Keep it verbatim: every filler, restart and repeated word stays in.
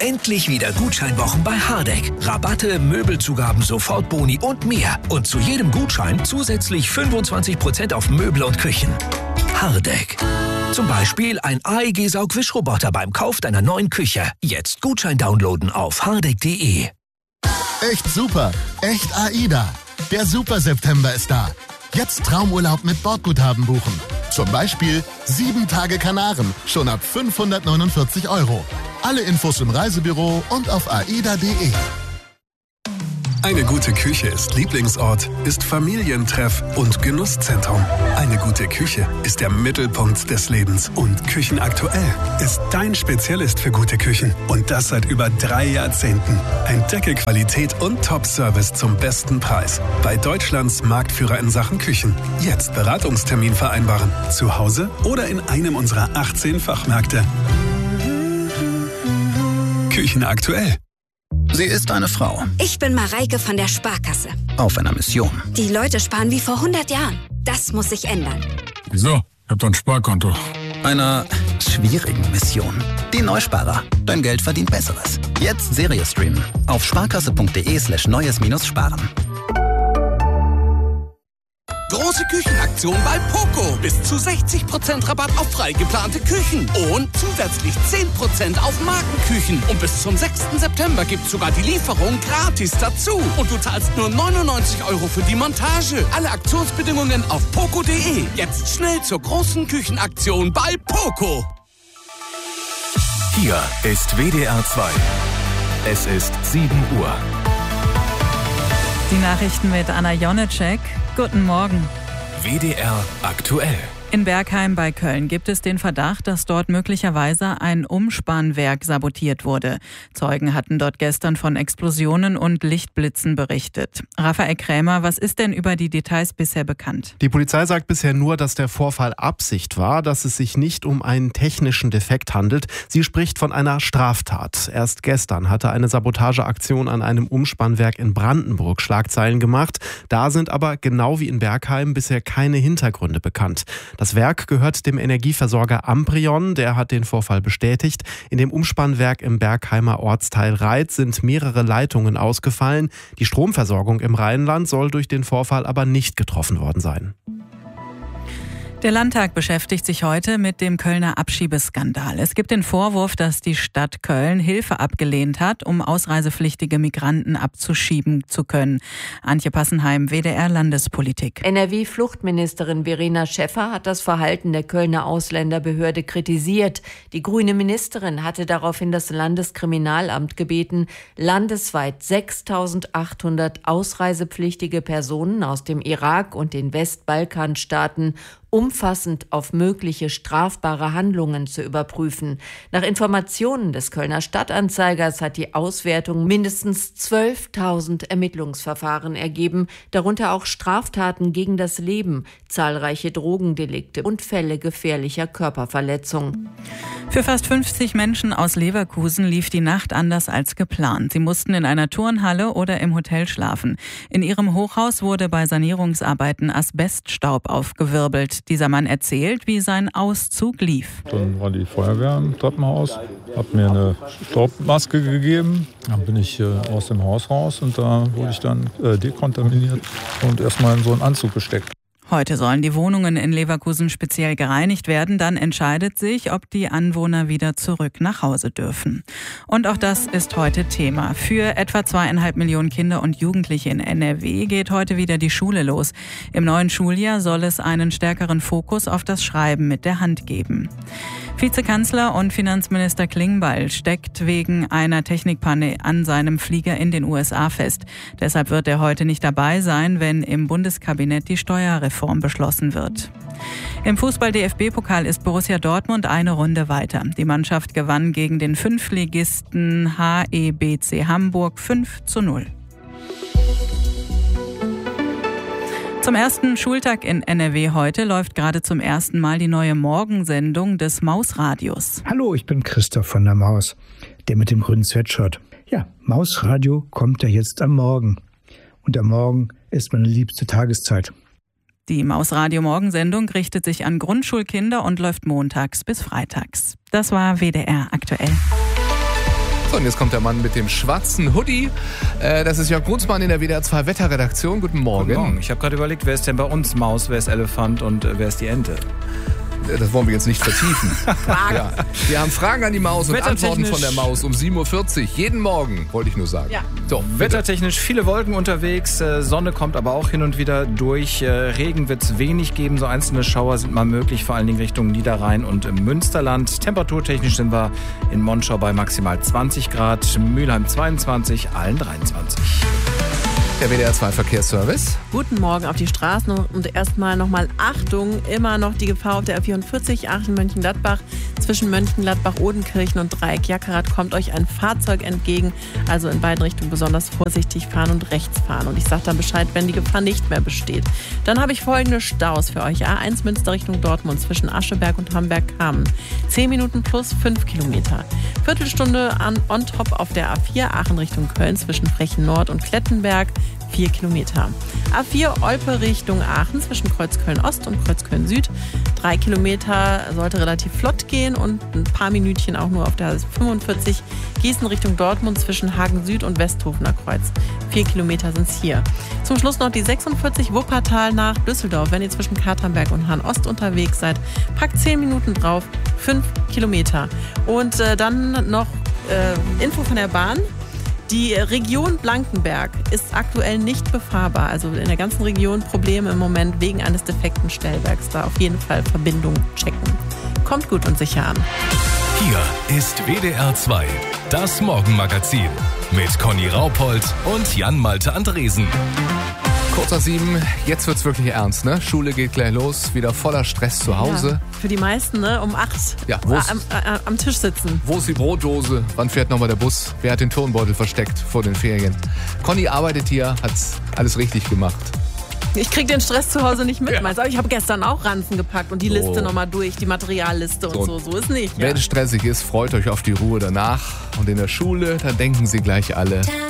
Endlich wieder Gutscheinwochen bei Hardegg. Rabatte, Möbelzugaben, Sofortboni und mehr. Und zu jedem Gutschein zusätzlich fünfundzwanzig Prozent auf Möbel und Küchen. Hardegg. Zum Beispiel ein A E G-Saugwischroboter beim Kauf deiner neuen Küche. Jetzt Gutschein downloaden auf hardegg punkt de. Echt super. Echt AIDA. Der Super-September ist da. Jetzt Traumurlaub mit Bordguthaben buchen. Zum Beispiel sieben Tage Kanaren, schon ab fünfhundertneunundvierzig Euro. Alle Infos im Reisebüro und auf aida punkt de. Eine gute Küche ist Lieblingsort, ist Familientreff und Genusszentrum. Eine gute Küche ist der Mittelpunkt des Lebens. Und Küchenaktuell ist dein Spezialist für gute Küchen. Und das seit über drei Jahrzehnten. Entdecke Qualität und Top-Service zum besten Preis. Bei Deutschlands Marktführer in Sachen Küchen. Jetzt Beratungstermin vereinbaren. Zu Hause oder in einem unserer achtzehn Fachmärkte. Küchenaktuell. Sie ist eine Frau. Ich bin Mareike von der Sparkasse. Auf einer Mission. Die Leute sparen wie vor hundert Jahren. Das muss sich ändern. Wieso? Ich hab doch ein Sparkonto. Einer schwierigen Mission. Die Neusparer. Dein Geld verdient Besseres. Jetzt Serie streamen. Auf sparkasse.de slash neues minus sparen. Große Küchenaktion bei Poco. Bis zu sechzig Prozent Rabatt auf frei geplante Küchen. Und zusätzlich zehn Prozent auf Markenküchen. Und bis zum sechsten September gibt's sogar die Lieferung gratis dazu. Und du zahlst nur neunundneunzig Euro für die Montage. Alle Aktionsbedingungen auf poco punkt de. Jetzt schnell zur großen Küchenaktion bei Poco. Hier ist W D R zwei. Es ist sieben Uhr. Die Nachrichten mit Anna Jonecek. Guten Morgen. W D R aktuell. In Bergheim bei Köln gibt es den Verdacht, dass dort möglicherweise ein Umspannwerk sabotiert wurde. Zeugen hatten dort gestern von Explosionen und Lichtblitzen berichtet. Raphael Krämer, was ist denn über die Details bisher bekannt? Die Polizei sagt bisher nur, dass der Vorfall Absicht war, dass es sich nicht um einen technischen Defekt handelt. Sie spricht von einer Straftat. Erst gestern hatte eine Sabotageaktion an einem Umspannwerk in Brandenburg Schlagzeilen gemacht. Da sind aber genau wie in Bergheim bisher keine Hintergründe bekannt. Das Werk gehört dem Energieversorger Amprion, der hat den Vorfall bestätigt. In dem Umspannwerk im Bergheimer Ortsteil Reitz sind mehrere Leitungen ausgefallen. Die Stromversorgung im Rheinland soll durch den Vorfall aber nicht getroffen worden sein. Der Landtag beschäftigt sich heute mit dem Kölner Abschiebeskandal. Es gibt den Vorwurf, dass die Stadt Köln Hilfe abgelehnt hat, um ausreisepflichtige Migranten abzuschieben zu können. Antje Passenheim, W D R Landespolitik. N R W-Fluchtministerin Verena Schäffer hat das Verhalten der Kölner Ausländerbehörde kritisiert. Die grüne Ministerin hatte daraufhin das Landeskriminalamt gebeten, landesweit sechstausendachthundert ausreisepflichtige Personen aus dem Irak und den Westbalkanstaaten umfassend auf mögliche strafbare Handlungen zu überprüfen. Nach Informationen des Kölner Stadtanzeigers hat die Auswertung mindestens zwölftausend Ermittlungsverfahren ergeben, darunter auch Straftaten gegen das Leben, zahlreiche Drogendelikte und Fälle gefährlicher Körperverletzung. Für fast fünfzig Menschen aus Leverkusen lief die Nacht anders als geplant. Sie mussten in einer Turnhalle oder im Hotel schlafen. In ihrem Hochhaus wurde bei Sanierungsarbeiten Asbeststaub aufgewirbelt. Dieser Mann erzählt, wie sein Auszug lief. Dann war die Feuerwehr im Treppenhaus, hat mir eine Staubmaske gegeben. Dann bin ich äh, aus dem Haus raus und da wurde ich dann äh, dekontaminiert und erstmal in so einen Anzug gesteckt. Heute sollen die Wohnungen in Leverkusen speziell gereinigt werden. Dann entscheidet sich, ob die Anwohner wieder zurück nach Hause dürfen. Und auch das ist heute Thema. Für etwa zweieinhalb Millionen Kinder und Jugendliche in N R W geht heute wieder die Schule los. Im neuen Schuljahr soll es einen stärkeren Fokus auf das Schreiben mit der Hand geben. Vizekanzler und Finanzminister Klingbeil steckt wegen einer Technikpanne an seinem Flieger in den U S A fest. Deshalb wird er heute nicht dabei sein, wenn im Bundeskabinett die Steuerreform beschlossen wird. Im Fußball-D F B-Pokal ist Borussia Dortmund eine Runde weiter. Die Mannschaft gewann gegen den Fünftligisten H E B C Hamburg fünf zu null. Zum ersten Schultag in N R W heute läuft gerade zum ersten Mal die neue Morgensendung des Mausradios. Hallo, ich bin Christoph von der Maus, der mit dem grünen Sweatshirt. Ja, Mausradio kommt ja jetzt am Morgen. Und am Morgen ist meine liebste Tageszeit. Die Mausradio-Morgensendung richtet sich an Grundschulkinder und läuft montags bis freitags. Das war W D R aktuell. So, und jetzt kommt der Mann mit dem schwarzen Hoodie. Äh, das ist Jörg Brunsmann in der W D R zwei Wetterredaktion. Guten Morgen. Guten Morgen. Ich habe gerade überlegt, wer ist denn bei uns Maus, wer ist Elefant und äh, wer ist die Ente? Das wollen wir jetzt nicht vertiefen. Ja. Wir haben Fragen an die Maus und Antworten von der Maus um sieben Uhr vierzig. Jeden Morgen, wollte ich nur sagen. Ja. So, wettertechnisch viele Wolken unterwegs, äh, Sonne kommt aber auch hin und wieder durch. Äh, Regen wird es wenig geben, so einzelne Schauer sind mal möglich, vor allen Dingen Richtung Niederrhein und im Münsterland. Temperaturtechnisch sind wir in Monschau bei maximal zwanzig Grad, Mülheim zweiundzwanzig, Aalen dreiundzwanzig. Der W D R zwei Verkehrsservice. Guten Morgen auf die Straßen und erstmal nochmal Achtung, immer noch die Gefahr auf der R vierundvierzig Aachen-Mönchengladbach. Zwischen Mönchengladbach, Odenkirchen und Dreieck Jackerath kommt euch ein Fahrzeug entgegen. Also in beiden Richtungen besonders vorsichtig fahren und rechts fahren. Und ich sage dann Bescheid, wenn die Gefahr nicht mehr besteht. Dann habe ich folgende Staus für euch. A eins Münster Richtung Dortmund zwischen Ascheberg und Hamberg-Kamen. zehn Minuten plus fünf Kilometer. Viertelstunde an on top auf der A vier Aachen Richtung Köln zwischen Frechen Nord und Klettenberg. vier Kilometer. A vier Olpe Richtung Aachen zwischen Kreuzköln Ost und Kreuzköln Süd. drei Kilometer sollte relativ flott gehen und ein paar Minütchen auch nur auf der fünfundvierzig Gießen Richtung Dortmund zwischen Hagen Süd und Westhofener Kreuz. vier Kilometer sind es hier. Zum Schluss noch die sechsundvierzig Wuppertal nach Düsseldorf. Wenn ihr zwischen Katernberg und Hahn Ost unterwegs seid, packt zehn Minuten drauf, fünf Kilometer. Und äh, dann noch äh, Info von der Bahn. Die Region Blankenberg ist aktuell nicht befahrbar. Also in der ganzen Region Probleme im Moment wegen eines defekten Stellwerks. Da auf jeden Fall Verbindung checken. Kommt gut und sicher an. Hier ist W D R zwei, das Morgenmagazin mit Conny Raupold und Jan-Malte Andresen. Kurz nach sieben, jetzt wird's wirklich ernst, ne? Schule geht gleich los, wieder voller Stress zu Hause. Ja, für die meisten, ne? Um acht ja, wo ist, am, äh, am Tisch sitzen. Wo ist die Brotdose? Wann fährt nochmal der Bus? Wer hat den Turnbeutel versteckt vor den Ferien? Conny arbeitet hier, hat's alles richtig gemacht. Ich krieg den Stress zu Hause nicht mit, ja. meinst du? Aber ich habe gestern auch Ranzen gepackt und die so. Liste nochmal durch, die Materialliste und so. So ist nicht. Wenn ja. es stressig ist, freut euch auf die Ruhe danach. Und in der Schule, da denken sie gleich alle...